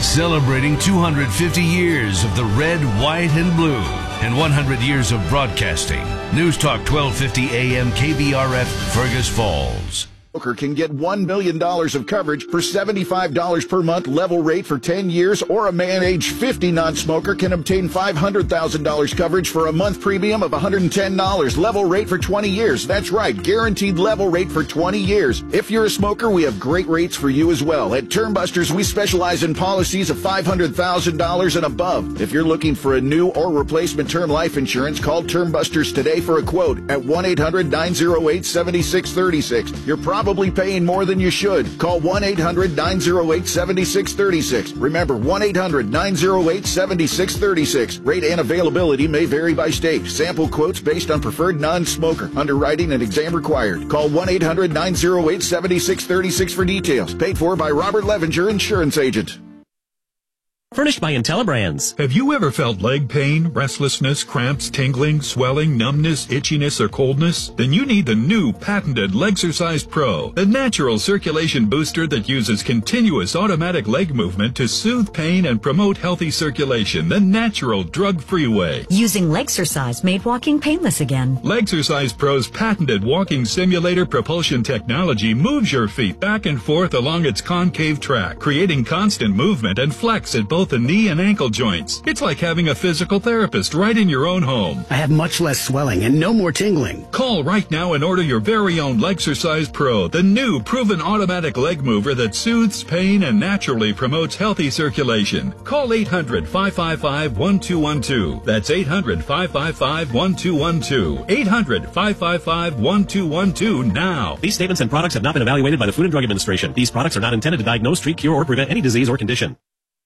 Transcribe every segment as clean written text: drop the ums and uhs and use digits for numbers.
Celebrating 250 years of the red, white, and blue and 100 years of broadcasting. News Talk 1250 AM KBRF, Fergus Falls. Smoker can get $1 million of coverage for $75 per month level rate for 10 years, or a man age 50 non-smoker can obtain $500,000 coverage for a month premium of $110 level rate for 20 years. That's right, guaranteed level rate for 20 years. If you're a smoker, we have great rates for you as well. At Termbusters, we specialize in policies of $500,000 and above. If you're looking for a new or replacement term life insurance, call Termbusters today for a quote at 1-800-908-7636. You're probably paying more than you should. Call 1-800-908-7636. Remember, 1-800-908-7636. Rate and availability may vary by state. Sample quotes based on preferred non-smoker. Underwriting and exam required. Call 1-800-908-7636 for details. Paid for by Robert Levenger, Insurance Agent. Furnished by IntelliBrands. Have you ever felt leg pain, restlessness, cramps, tingling, swelling, numbness, itchiness, or coldness? Then you need the new patented Legsercise Pro, the natural circulation booster that uses continuous automatic leg movement to soothe pain and promote healthy circulation the natural, drug-free way. Using Legsercise made walking painless again. Legsercise Pro's patented walking simulator propulsion technology moves your feet back and forth along its concave track, creating constant movement and flex at both the knee and ankle joints. It's like having a physical therapist right in your own home. I have much less swelling and no more tingling. Call right now and order your very own Legsercise Pro, the new proven automatic leg mover that soothes pain and naturally promotes healthy circulation. Call 800-555-1212. That's 800-555-1212. 800-555-1212 now. These statements and products have not been evaluated by the Food and Drug Administration. These products are not intended to diagnose, treat, cure, or prevent any disease or condition.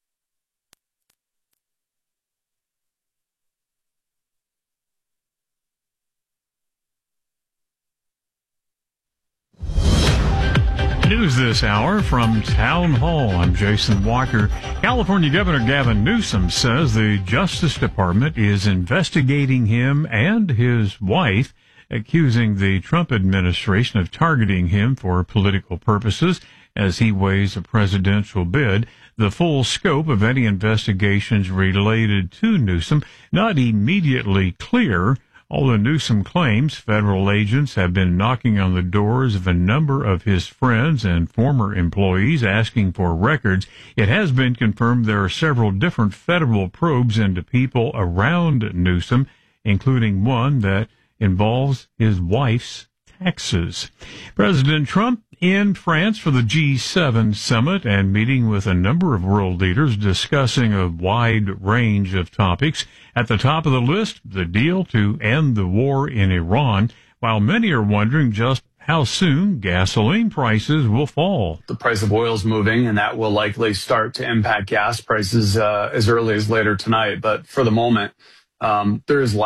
News this hour from Town Hall. I'm Jason Walker. California Governor Gavin Newsom says the Justice Department is investigating him and his wife, accusing the Trump administration of targeting him for political purposes as he weighs a presidential bid. The full scope of any investigations related to Newsom not immediately clear. Although Newsom claims federal agents have been knocking on the doors of a number of his friends and former employees asking for records, it has been confirmed there are several different federal probes into people around Newsom, including one that involves his wife's taxes. President Trump in France for the G7 summit and meeting with a number of world leaders discussing a wide range of topics. At the top of the list, the deal to end the war in Iran, while many are wondering just how soon gasoline prices will fall. The price of oil is moving, and that will likely start to impact gas prices as early as later tonight. But for the moment, there is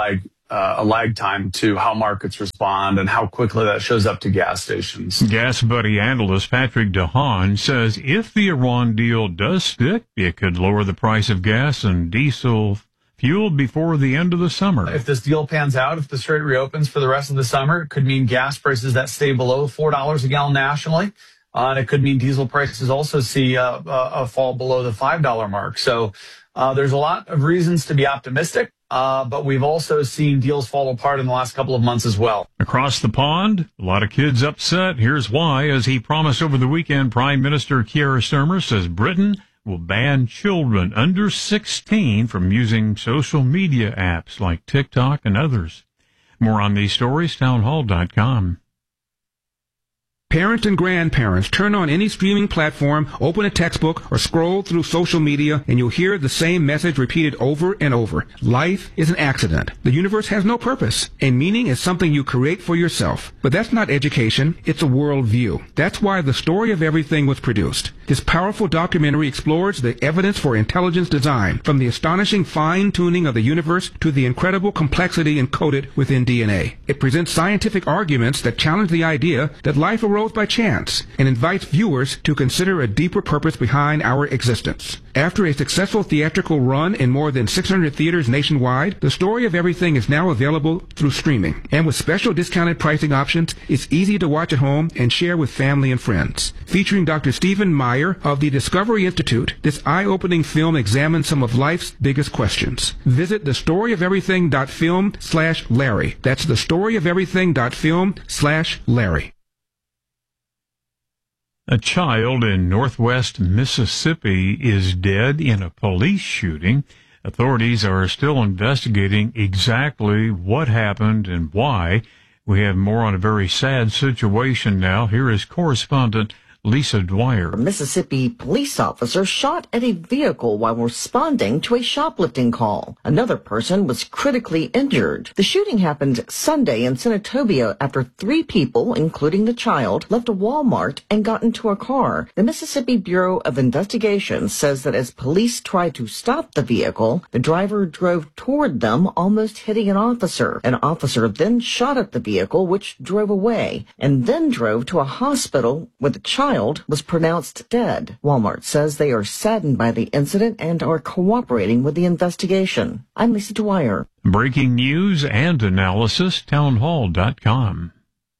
a lag time to how markets respond and how quickly that shows up to gas stations. Gas Buddy analyst Patrick DeHaan says if the Iran deal does stick, it could lower the price of gas and diesel fuel before the end of the summer. If this deal pans out, if the strait reopens for the rest of the summer, it could mean gas prices that stay below $4 a gallon nationally. And it could mean diesel prices also see a fall below the $5 mark. So there's a lot of reasons to be optimistic. But we've also seen deals fall apart in the last couple of months as well. Across the pond, a lot of kids upset. Here's why. As he promised over the weekend, Prime Minister Keir Starmer says Britain will ban children under 16 from using social media apps like TikTok and others. More on these stories, townhall.com. Parents and grandparents, turn on any streaming platform, open a textbook, or scroll through social media, and you'll hear the same message repeated over and over. Life is an accident. The universe has no purpose, and meaning is something you create for yourself. But that's not education, it's a worldview. That's why The Story of Everything was produced. This powerful documentary explores the evidence for intelligence design, from the astonishing fine-tuning of the universe to the incredible complexity encoded within DNA. It presents scientific arguments that challenge the idea that life arose by chance and invites viewers to consider a deeper purpose behind our existence. After a successful theatrical run in more than 600 theaters nationwide, The Story of Everything is now available through streaming. And with special discounted pricing options, it's easy to watch at home and share with family and friends. Featuring Dr. Stephen Meyer Dwyer of the Discovery Institute, this eye-opening film examines some of life's biggest questions. Visit thestoryoferything.film/Larry. That's thestoryoferything.film/Larry. A child in northwest Mississippi is dead in a police shooting. Authorities are still investigating exactly what happened and why. We have more on a very sad situation now. Here is correspondent Lisa Dwyer. A Mississippi police officer shot at a vehicle while responding to a shoplifting call. Another person was critically injured. The shooting happened Sunday in Senatobia after 3 people, including the child, left a Walmart and got into a car. The Mississippi Bureau of Investigation says that as police tried to stop the vehicle, the driver drove toward them, almost hitting an officer. An officer then shot at the vehicle, which drove away, and then drove to a hospital where the child was pronounced dead. Walmart says they are saddened by the incident and are cooperating with the investigation. I'm Lisa Dwyer. Breaking news and analysis, townhall.com.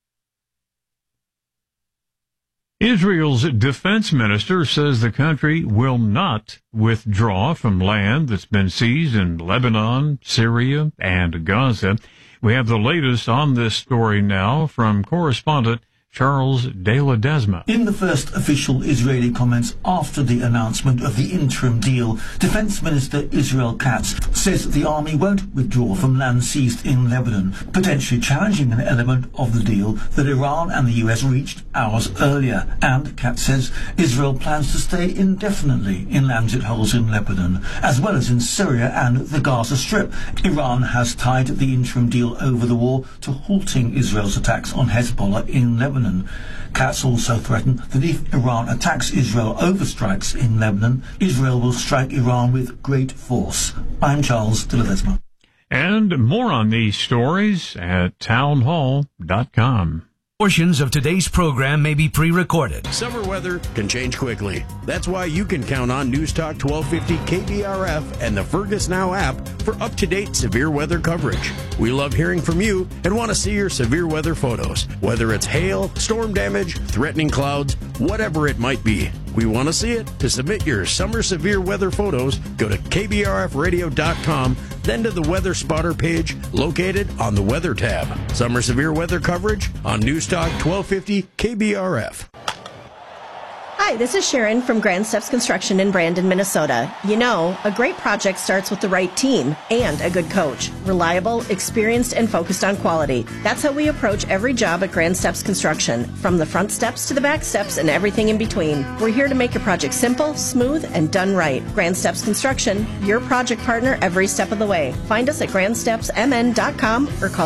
Israel's defense minister says the country will not withdraw from land that's been seized in Lebanon, Syria, and Gaza. We have the latest on this story now from correspondent Charles De La Desma. In the first official Israeli comments after the announcement of the interim deal, Defense Minister Israel Katz says the army won't withdraw from land seized in Lebanon, potentially challenging an element of the deal that Iran and the US reached hours earlier. And Katz says Israel plans to stay indefinitely in lands it holds in Lebanon, as well as in Syria and the Gaza Strip. Iran has tied the interim deal over the war to halting Israel's attacks on Hezbollah in Lebanon. Katz also threatened that if Iran attacks Israel over strikes in Lebanon, Israel will strike Iran with great force. I'm Charles De La Desma. And more on these stories at townhall.com. Portions of today's program may be pre-recorded. Summer weather can change quickly. That's why you can count on News Talk 1250 KBRF and the Fergus Now app for up-to-date severe weather coverage. We love hearing from you and want to see your severe weather photos. Whether it's hail, storm damage, threatening clouds, whatever it might be. We want to see it. To submit your summer severe weather photos, go to kbrfradio.com, then to the Weather Spotter page located on the Weather tab. Summer severe weather coverage on News Talk 1250 KBRF. Hi, this is Sharon from Grand Steps Construction in Brandon, Minnesota. You know, a great project starts with the right team and a good coach. Reliable, experienced, and focused on quality. That's how we approach every job at Grand Steps Construction, from the front steps to the back steps and everything in between. We're here to make your project simple, smooth, and done right. Grand Steps Construction, your project partner every step of the way. Find us at grandstepsmn.com or call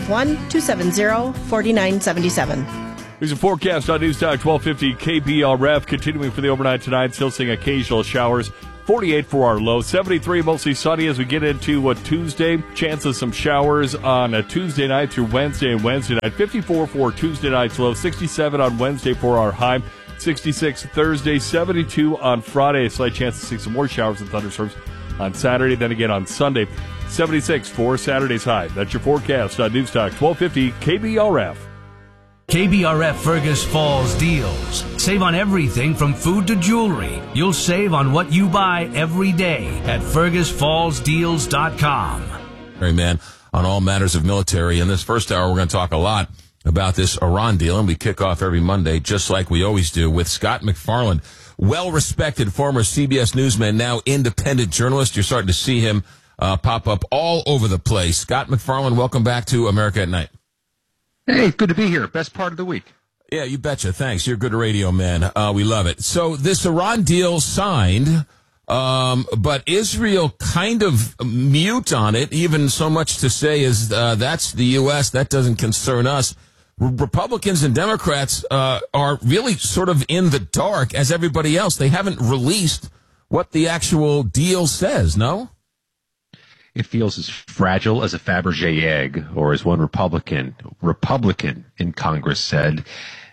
651-270-4977. There's a forecast on News Talk 1250 KBRF. Continuing for the overnight tonight, still seeing occasional showers. 48 for our low. 73 mostly sunny as we get into Tuesday. Chance of some showers on a Tuesday night through Wednesday and Wednesday night. 54 for Tuesday night's low. 67 on Wednesday for our high. 66 Thursday. 72 on Friday. A slight chance to see some more showers and thunderstorms on Saturday. Then again on Sunday. 76 for Saturday's high. That's your forecast on News Talk 1250 KBRF. KBRF Fergus Falls deals. Save on everything from food to jewelry. You'll save on what you buy every day at FergusFallsDeals.com. Hey, man, on all matters of military. In this first hour, we're going to talk a lot about this Iran deal, and we kick off every Monday, just like we always do, with Scott McFarland, well-respected former CBS newsman, now independent journalist. You're starting to see him pop up all over the place. Scott McFarland, welcome back to America at Night. Hey, good to be here. Best part of the week. Yeah, you betcha. Thanks. You're a good radio man. We love it. So this Iran deal signed, but Israel kind of mute on it, even so much to say is that's the U.S., that doesn't concern us. Republicans and Democrats are really sort of in the dark as everybody else. They haven't released what the actual deal says, no? It feels as fragile as a Fabergé egg, or as one Republican in Congress said.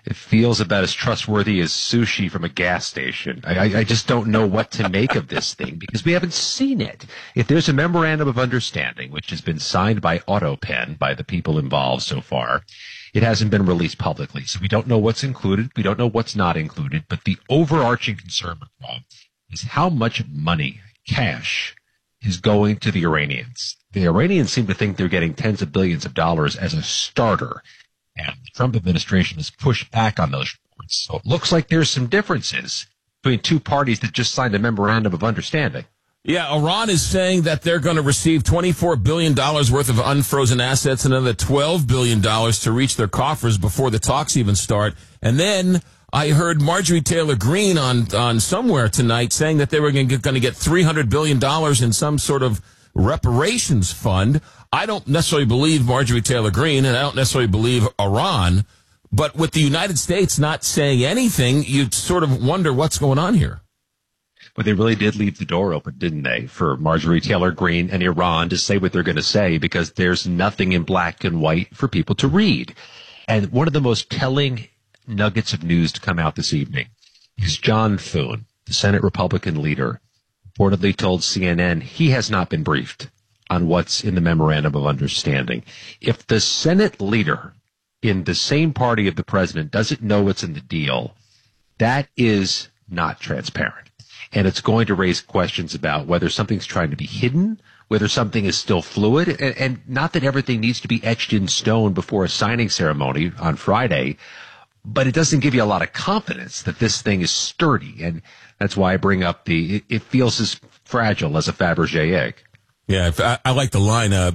It feels about as trustworthy as sushi from a gas station. I just don't know what to make of this thing because we haven't seen it. If there's a memorandum of understanding, which has been signed by AutoPen, by the people involved so far, it hasn't been released publicly. So we don't know what's included. We don't know what's not included. But the overarching concern, McGraw, is how much money, cash, is going to the Iranians. The Iranians seem to think they're getting tens of billions of dollars as a starter. And the Trump administration has pushed back on those reports. So it looks like there's some differences between two parties that just signed a memorandum of understanding. Yeah, Iran is saying that they're going to receive $24 billion worth of unfrozen assets and another $12 billion to reach their coffers before the talks even start. And then I heard Marjorie Taylor Greene on somewhere tonight saying that they were going to get $300 billion in some sort of reparations fund. I don't necessarily believe Marjorie Taylor Greene, and I don't necessarily believe Iran, but with the United States not saying anything, you'd sort of wonder what's going on here. But they really did leave the door open, didn't they, for Marjorie Taylor Greene and Iran to say what they're going to say because there's nothing in black and white for people to read. And one of the most telling nuggets of news to come out this evening is John Thune, the Senate Republican leader, reportedly told CNN he has not been briefed on what's in the memorandum of understanding. If the Senate leader in the same party of the president doesn't know what's in the deal, that is not transparent. And it's going to raise questions about whether something's trying to be hidden, whether something is still fluid, and not that everything needs to be etched in stone before a signing ceremony on Friday, but it doesn't give you a lot of confidence that this thing is sturdy. And that's why I bring up it feels as fragile as a Fabergé egg. Yeah, I like the line, I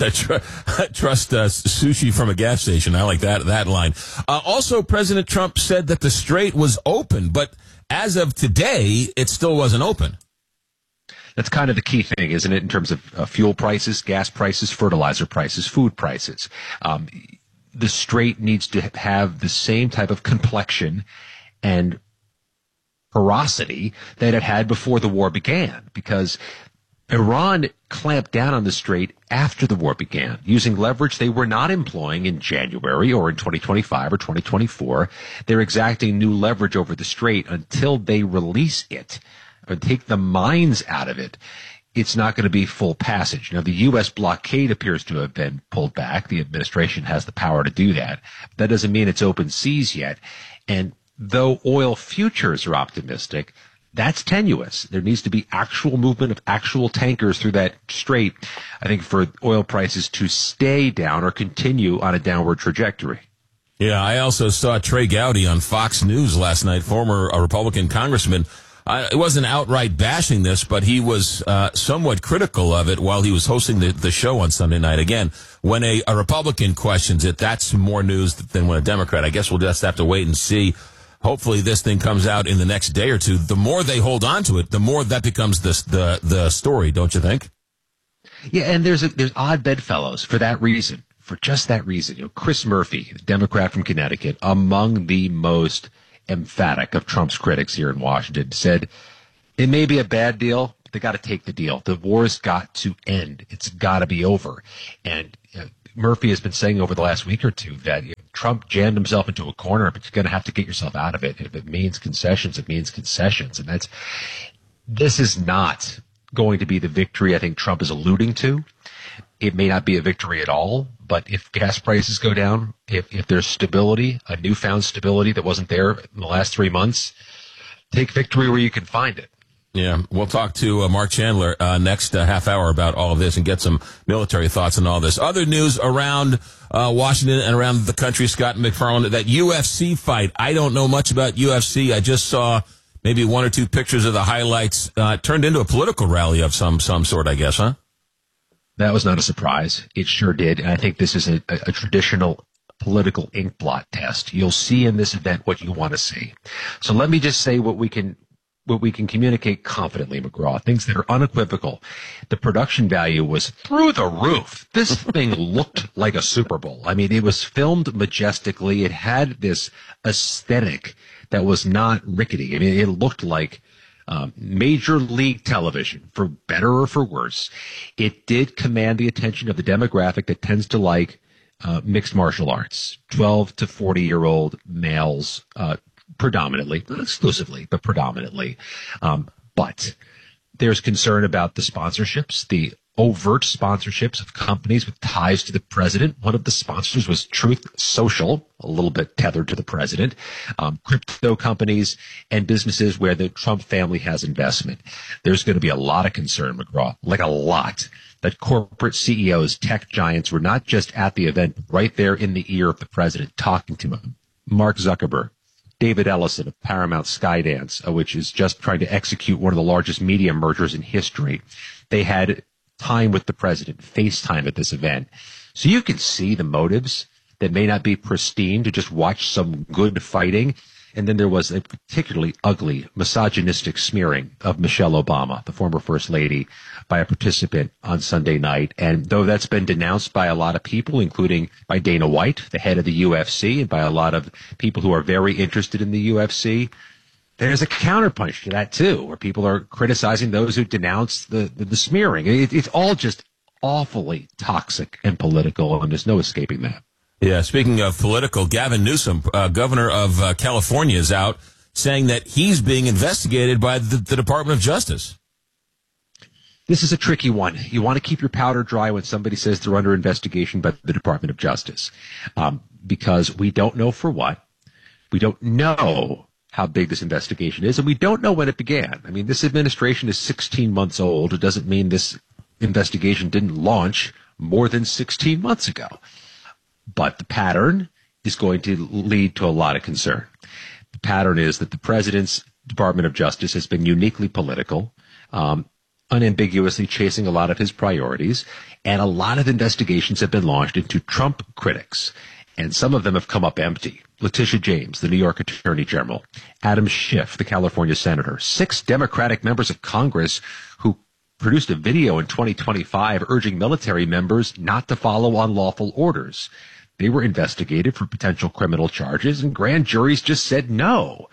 trust sushi from a gas station. I like that line. Also, President Trump said that the Strait was open, but as of today, it still wasn't open. That's kind of the key thing, isn't it, in terms of fuel prices, gas prices, fertilizer prices, food prices. The Strait needs to have the same type of complexion and porosity that it had before the war began, because Iran clamped down on the Strait after the war began, using leverage they were not employing in January or in 2025 or 2024. They're exacting new leverage over the Strait until they release it or take the mines out of it. It's not going to be full passage. Now, the U.S. blockade appears to have been pulled back. The administration has the power to do that. That doesn't mean it's open seas yet. And though oil futures are optimistic, that's tenuous. There needs to be actual movement of actual tankers through that strait, I think, for oil prices to stay down or continue on a downward trajectory. Yeah, I also saw Trey Gowdy on Fox News last night, former Republican congressman. It wasn't outright bashing this, but he was somewhat critical of it while he was hosting the show on Sunday night. Again, when a Republican questions it, that's more news than when a Democrat. I guess we'll just have to wait and see. Hopefully this thing comes out in the next day or two. The more they hold on to it, the more that becomes the story, don't you think? Yeah, and there's odd bedfellows for that reason, for just that reason. You know, Chris Murphy, the Democrat from Connecticut, among the most emphatic of Trump's critics here in Washington, said it may be a bad deal, but they got to take the deal. The war's got to end. It's got to be over. And Murphy has been saying over the last week or two that Trump jammed himself into a corner, but you're going to have to get yourself out of it. If it means concessions, it means concessions. And this is not going to be the victory I think Trump is alluding to. It may not be a victory at all, but if gas prices go down, if there's stability, a newfound stability that wasn't there in the last 3 months, take victory where you can find it. Yeah, we'll talk to Mark Chandler next half hour about all of this and get some military thoughts on all this. Other news around Washington and around the country, Scott McFarland, that UFC fight. I don't know much about UFC. I just saw maybe one or two pictures of the highlights. Turned into a political rally of some sort, I guess, huh? That was not a surprise. It sure did. And I think this is a traditional political ink blot test. You'll see in this event what you want to see. So let me just say what we can communicate confidently, McGraw, things that are unequivocal. The production value was through the roof. This thing looked like a Super Bowl. I mean, it was filmed majestically. It had this aesthetic that was not rickety. I mean, it looked like Major League Television, for better or for worse. It did command the attention of the demographic that tends to like mixed martial arts, 12 to 40-year-old males, predominantly, not exclusively, but predominantly. But there's concern about the sponsorships, the overt sponsorships of companies with ties to the president. One of the sponsors was Truth Social, a little bit tethered to the president, crypto companies and businesses where the Trump family has investment. There's going to be a lot of concern, McGraw, like a lot, that corporate CEOs, tech giants were not just at the event, but right there in the ear of the president, talking to him. Mark Zuckerberg, David Ellison of Paramount Skydance, which is just trying to execute one of the largest media mergers in history. They had time with the president, FaceTime at this event. So you can see the motives that may not be pristine to just watch some good fighting. And then there was a particularly ugly, misogynistic smearing of Michelle Obama, the former first lady, by a participant on Sunday night. And though that's been denounced by a lot of people, including by Dana White, the head of the UFC, and by a lot of people who are very interested in the UFC, there's a counterpunch to that, too, where people are criticizing those who denounce the smearing. It's all just awfully toxic and political, and there's no escaping that. Yeah, speaking of political, Gavin Newsom, governor of California, is out saying that he's being investigated by the Department of Justice. This is a tricky one. You want to keep your powder dry when somebody says they're under investigation by the Department of Justice, because we don't know for what. We don't know how big this investigation is, and we don't know when it began. I mean, this administration is 16 months old. It doesn't mean this investigation didn't launch more than 16 months ago. But the pattern is going to lead to a lot of concern. The pattern is that the president's Department of Justice has been uniquely political, unambiguously chasing a lot of his priorities, and a lot of investigations have been launched into Trump critics, and some of them have come up empty. Letitia James, the New York Attorney General, Adam Schiff, the California Senator, 6 Democratic members of Congress who produced a video in 2025 urging military members not to follow unlawful orders. They were investigated for potential criminal charges, and grand juries just said no.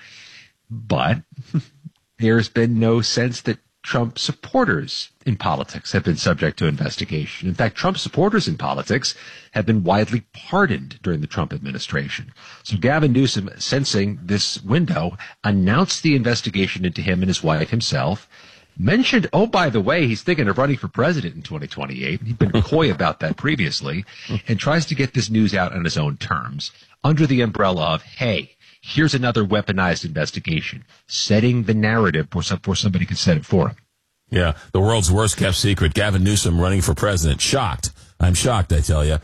But there's been no sense that Trump supporters in politics have been subject to investigation. In fact, Trump supporters in politics have been widely pardoned during the Trump administration. So Gavin Newsom, sensing this window, announced the investigation into him and his wife himself, mentioned, oh, by the way, he's thinking of running for president in 2028. He'd been coy about that previously, and tries to get this news out on his own terms, under the umbrella of, hey, here's another weaponized investigation, setting the narrative before somebody can set it for him. Yeah, the world's worst kept secret. Gavin Newsom running for president. Shocked. I'm shocked, I tell you.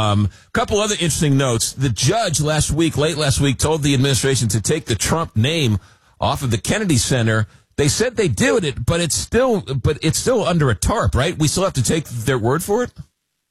Couple other interesting notes. The judge late last week, told the administration to take the Trump name off of the Kennedy Center. They said they did it, but it's still under a tarp, right? We still have to take their word for it?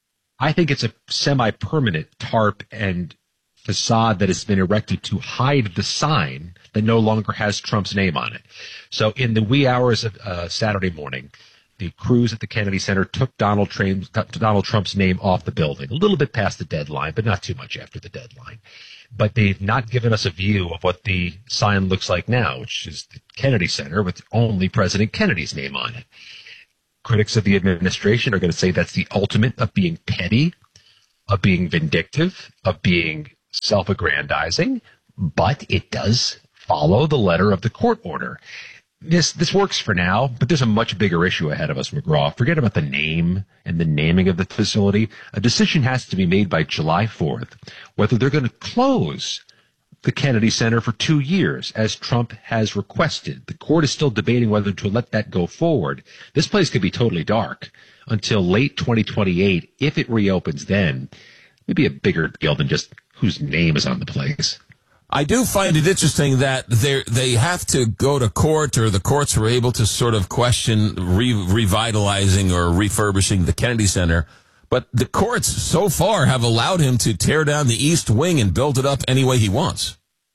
I think it's a semi-permanent tarp and facade that has been erected to hide the sign that no longer has Trump's name on it. So in the wee hours of Saturday morning, the crews at the Kennedy Center took Donald Trump's name off the building, a little bit past the deadline, but not too much after the deadline. But they've not given us a view of what the sign looks like now, which is the Kennedy Center with only President Kennedy's name on it. Critics of the administration are going to say that's the ultimate of being petty, of being vindictive, of being self-aggrandizing, but it does follow the letter of the court order. This works for now, but there's a much bigger issue ahead of us, McGraw. Forget about the name and the naming of the facility. A decision has to be made by July 4th whether they're going to close the Kennedy Center for 2 years, as Trump has requested. The court is still debating whether to let that go forward. This place could be totally dark until late 2028. If it reopens then, maybe a bigger deal than just whose name is on the place. I do find it interesting that they have to go to court, or the courts were able to sort of question revitalizing or refurbishing the Kennedy Center. But the courts so far have allowed him to tear down the East Wing and build it up any way he wants.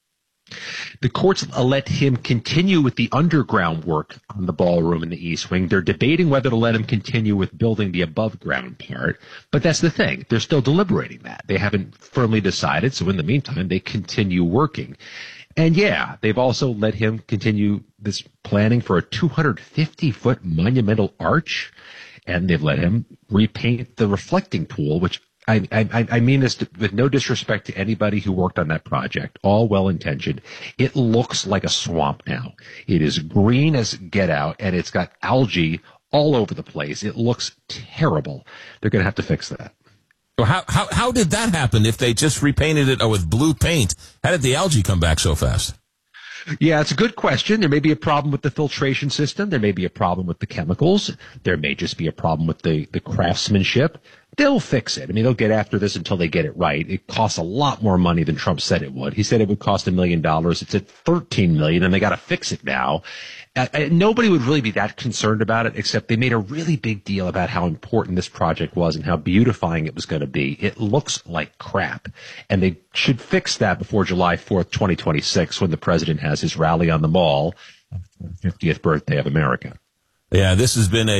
The courts let him continue with the underground work on the ballroom in the East Wing. They're debating whether to let him continue with building the above ground part. But that's the thing. They're still deliberating that. They haven't firmly decided. So in the meantime, they continue working. And yeah, they've also let him continue this planning for a 250-foot monumental arch. And they've let him repaint the reflecting pool, which I mean this with no disrespect to anybody who worked on that project, all well-intentioned. It looks like a swamp now. It is green as get out, and it's got algae all over the place. It looks terrible. They're going to have to fix that. Well, how did that happen if they just repainted it with blue paint? How did the algae come back so fast? Yeah, it's a good question. There may be a problem with the filtration system. There may be a problem with the chemicals. There may just be a problem with the craftsmanship. They'll fix it. I mean, they'll get after this until they get it right. It costs a lot more money than Trump said it would. He said it would cost $1 million. It's at $13 million, and they got to fix it now. Nobody would really be that concerned about it, except they made a really big deal about how important this project was and how beautifying it was going to be. It looks like crap, and they should fix that before July 4th, 2026, when the president has his rally on the Mall on the 50th birthday of America. Yeah, this has been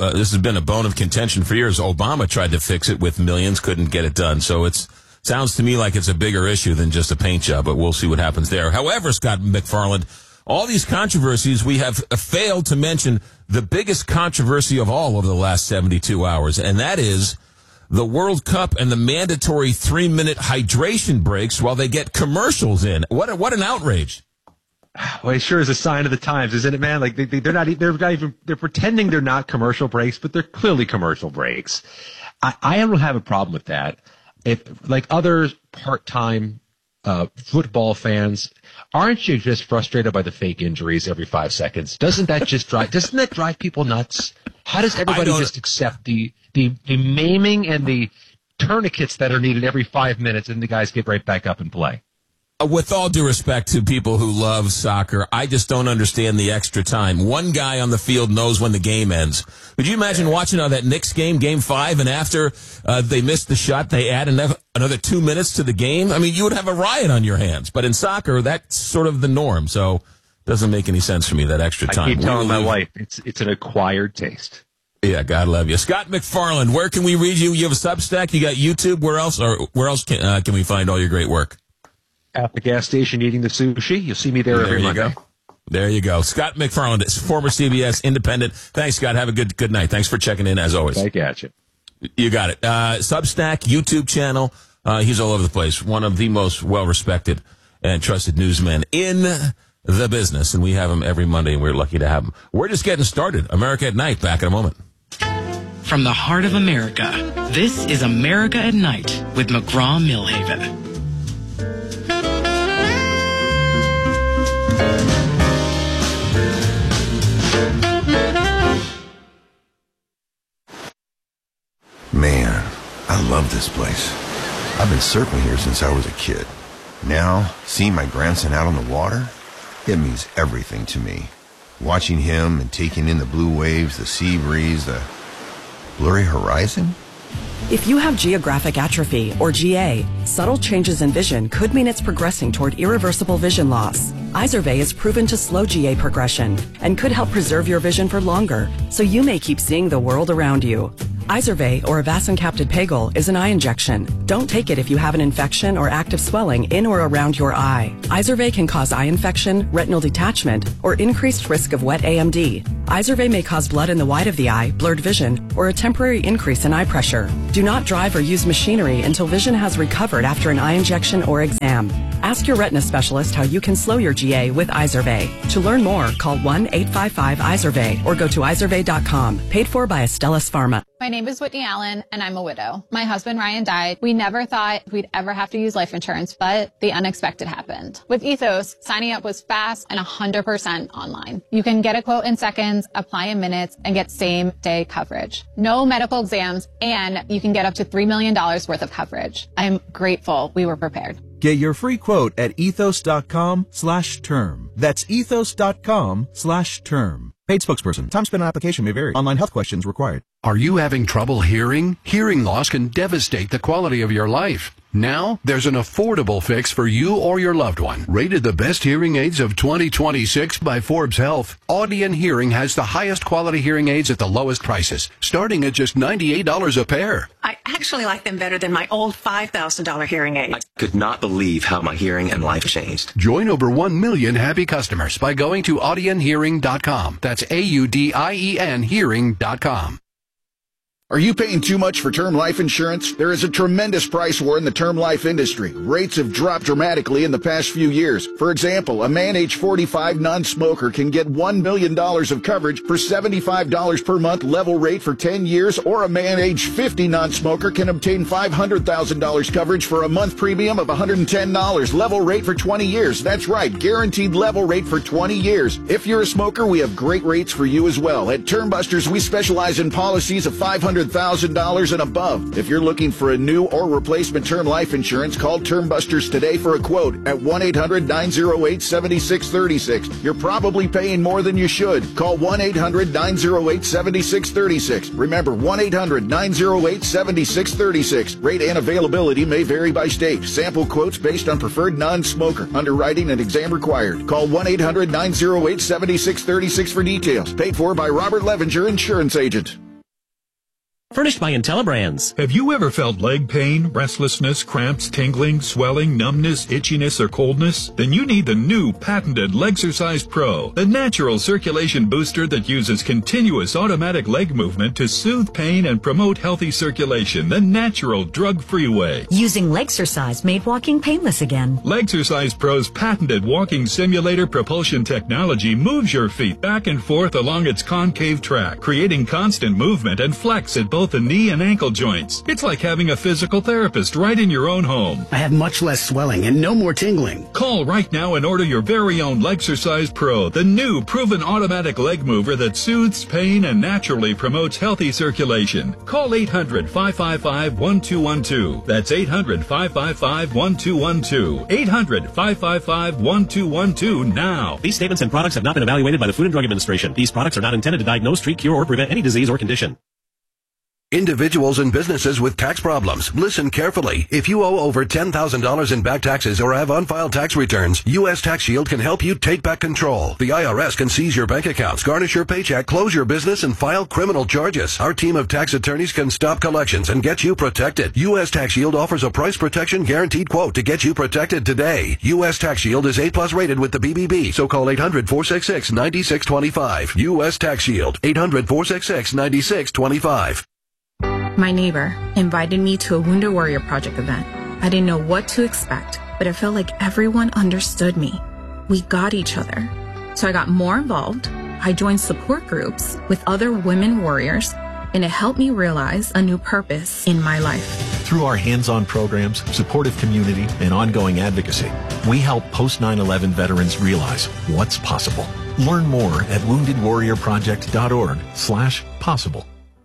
a bone of contention for years. Obama tried to fix it with millions, couldn't get it done. So sounds to me like it's a bigger issue than just a paint job, but we'll see what happens there. However, Scott McFarland, all these controversies, we have failed to mention the biggest controversy of all over the last 72 hours, and that is the World Cup and the mandatory 3-minute hydration breaks while they get commercials in. What an outrage. Well, it sure is a sign of the times, isn't it, man? Like they're pretending they're not commercial breaks, but they're clearly commercial breaks. I don't have a problem with that. If, like other part-time football fans, aren't you just frustrated by the fake injuries every 5 seconds? Doesn't that drive people nuts? How does everybody just accept the maiming and the tourniquets that are needed every 5 minutes and the guys get right back up and play? With all due respect to people who love soccer, I just don't understand the extra time. One guy on the field knows when the game ends. Could you imagine watching that Knicks game, Game 5, and after they missed the shot, they add another 2 minutes to the game? I mean, you would have a riot on your hands. But in soccer, that's sort of the norm, so it doesn't make any sense for me, that extra time. I keep telling my wife, it's an acquired taste. Yeah, God love you. Scott McFarland, where can we read you? You have a Substack, you got YouTube. Where else can we find all your great work? At the gas station eating the sushi. You'll see me there every Monday. There you go. Scott McFarland is former CBS independent. Thanks, Scott. Have a good night. Thanks for checking in, as always. Back at you. You got it. Substack, YouTube channel. He's all over the place. One of the most well-respected and trusted newsmen in the business. And we have him every Monday, and we're lucky to have him. We're just getting started. America at Night. Back in a moment. From the heart of America, this is America at Night with McGraw-Millhaven. Man, I love this place. I've been surfing here since I was a kid. Now, seeing my grandson out on the water, it means everything to me. Watching him and taking in the blue waves, the sea breeze, the blurry horizon. If you have geographic atrophy, or GA, subtle changes in vision could mean it's progressing toward irreversible vision loss. Izervay is proven to slow GA progression and could help preserve your vision for longer, so you may keep seeing the world around you. Izervay, or avacincaptad pegol, is an eye injection. Don't take it if you have an infection or active swelling in or around your eye. Izervay can cause eye infection, retinal detachment, or increased risk of wet AMD. Izervay may cause blood in the white of the eye, blurred vision, or a temporary increase in eye pressure. Do not drive or use machinery until vision has recovered after an eye injection or exam. Ask your retina specialist how you can slow your GA with Izervay. To learn more, call 1-855-IZERVAY or go to izervay.com. Paid for by Astellas Pharma. My name is Whitney Allen, and I'm a widow. My husband, Ryan, died. We never thought we'd ever have to use life insurance, but the unexpected happened. With Ethos, signing up was fast and 100% online. You can get a quote in seconds, apply in minutes, and get same-day coverage. No medical exams, and you can get up to $3 million worth of coverage. I'm grateful we were prepared. Get your free quote at ethos.com/term. That's ethos.com/term. Paid spokesperson. Time spent on application may vary. Online health questions required. Are you having trouble hearing? Hearing loss can devastate the quality of your life. Now, there's an affordable fix for you or your loved one. Rated the best hearing aids of 2026 by Forbes Health, Audion Hearing has the highest quality hearing aids at the lowest prices, starting at just $98 a pair. I actually like them better than my old $5,000 hearing aid. I could not believe how my hearing and life changed. Join over 1 million happy customers by going to audionhearing.com. That's AUDIEN hearing.com. Are you paying too much for term life insurance? There is a tremendous price war in the term life industry. Rates have dropped dramatically in the past few years. For example, a man age 45 non-smoker can get $1 million of coverage for $75 per month level rate for 10 years, or a man age 50 non-smoker can obtain $500,000 coverage for a month premium of $110 level rate for 20 years. That's right, guaranteed level rate for 20 years. If you're a smoker, we have great rates for you as well. At Term Busters, we specialize in policies of $500,000 and above. If you're looking for a new or replacement term life insurance, call Term Busters today for a quote at 1-800-908-7636. You're probably paying more than you should. Call 1-800-908-7636. Remember, 1-800-908-7636. Rate and availability may vary by state. Sample quotes based on preferred non-smoker. Underwriting and exam required. Call 1-800-908-7636 for details. Paid for by Robert Levenger, Insurance Agent. Furnished by IntelliBrands. Have you ever felt leg pain, restlessness, cramps, tingling, swelling, numbness, itchiness, or coldness? Then you need the new patented Legsercise Pro, the natural circulation booster that uses continuous automatic leg movement to soothe pain and promote healthy circulation the natural, drug-free way. Using Legsercise made walking painless again. Legsercise Pro's patented walking simulator propulsion technology moves your feet back and forth along its concave track, creating constant movement and flex at both the knee and ankle joints. It's like having a physical therapist right in your own home. I have much less swelling and no more tingling. Call right now and order your very own Legsercise Pro, the new proven automatic leg mover that soothes pain and naturally promotes healthy circulation. Call 800-555-1212. That's 800-555-1212. 800-555-1212 now. These statements and products have not been evaluated by the Food and Drug Administration. These products are not intended to diagnose, treat, cure, or prevent any disease or condition. Individuals and businesses with tax problems, listen carefully. If you owe over $10,000 in back taxes or have unfiled tax returns, U.S. Tax Shield can help you take back control. The IRS can seize your bank accounts, garnish your paycheck, close your business, and file criminal charges. Our team of tax attorneys can stop collections and get you protected. U.S. Tax Shield offers a price protection guaranteed quote to get you protected today. U.S. Tax Shield is A+ rated with the BBB, so call 800-466-9625. U.S. Tax Shield, 800-466-9625. My neighbor invited me to a Wounded Warrior Project event. I didn't know what to expect, but it felt like everyone understood me. We got each other. So I got more involved. I joined support groups with other women warriors, and it helped me realize a new purpose in my life. Through our hands-on programs, supportive community, and ongoing advocacy, we help post 9/11 veterans realize what's possible. Learn more at woundedwarriorproject.org/possible.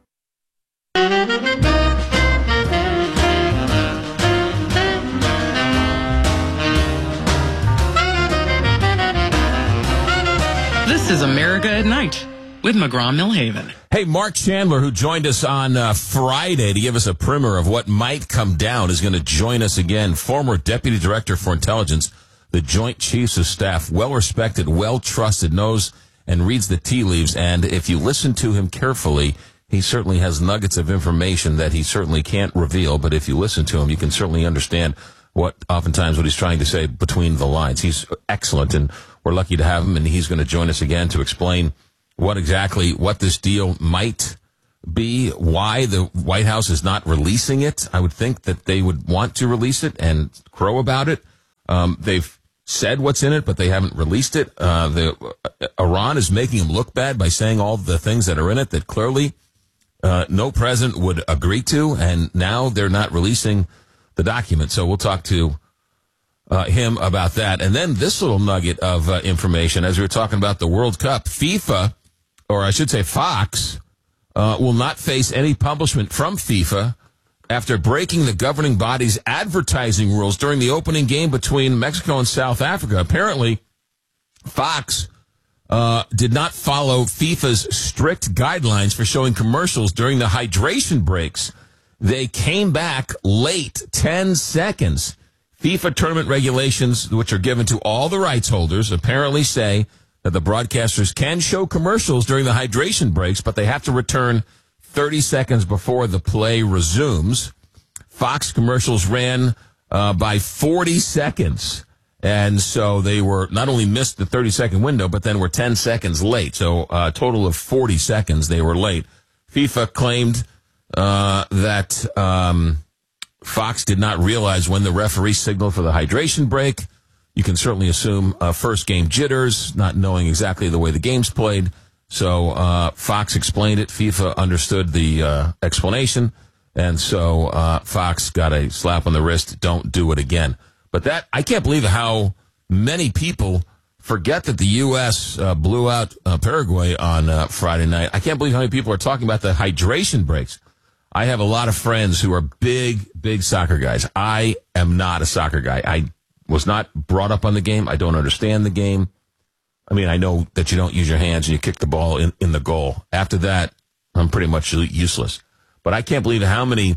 This is America at Night with McGraw-Millhaven. Hey, Mark Chandler, who joined us on Friday to give us a primer of what might come down, is going to join us again. Former Deputy Director for Intelligence, the Joint Chiefs of Staff, well-respected, well-trusted, knows and reads the tea leaves. And if you listen to him carefully, he certainly has nuggets of information that he certainly can't reveal. But if you listen to him, you can certainly understand what he's trying to say between the lines. He's excellent, and we're lucky to have him, and he's going to join us again to explain what this deal might be, why the White House is not releasing it. I would think that they would want to release it and crow about it. They've said what's in it, but they haven't released it. Iran is making them look bad by saying all the things that are in it that clearly no president would agree to, and now they're not releasing the document. So we'll talk to him about that. And then this little nugget of information, as we were talking about the World Cup, FIFA, or I should say Fox, will not face any punishment from FIFA after breaking the governing body's advertising rules during the opening game between Mexico and South Africa. Apparently, Fox did not follow FIFA's strict guidelines for showing commercials during the hydration breaks. They came back late, 10 seconds. FIFA tournament regulations, which are given to all the rights holders, apparently say that the broadcasters can show commercials during the hydration breaks, but they have to return 30 seconds before the play resumes. Fox commercials ran by 40 seconds. And so they were not only missed the 30-second window, but then were 10 seconds late. So a total of 40 seconds they were late. FIFA claimed that Fox did not realize when the referee signaled for the hydration break. You can certainly assume first game jitters, not knowing exactly the way the game's played. So Fox explained it. FIFA understood the explanation. And so Fox got a slap on the wrist. Don't do it again. But that, I can't believe how many people forget that the U.S. blew out Paraguay on Friday night. I can't believe how many people are talking about the hydration breaks. I have a lot of friends who are big soccer guys. I am not a soccer guy. I was not brought up on the game. I don't understand the game. I mean, I know that you don't use your hands and you kick the ball in the goal. After that, I'm pretty much useless. But I can't believe how many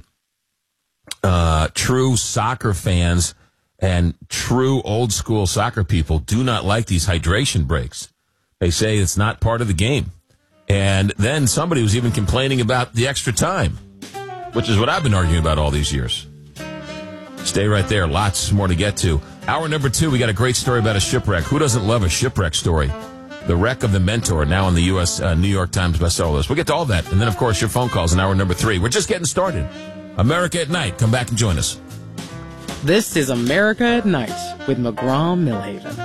true soccer fans and true old school soccer people do not like these hydration breaks. They say it's not part of the game. And then somebody was even complaining about the extra time, which is what I've been arguing about all these years. Stay right there. Lots more to get to. Hour number 2, we got a great story about a shipwreck. Who doesn't love a shipwreck story? The wreck of the Mentor, now on the U.S. New York Times bestseller list. We'll get to all that. And then, of course, your phone calls in hour number 3. We're just getting started. America at Night. Come back and join us. This is America at Night with McGraw Millhaven.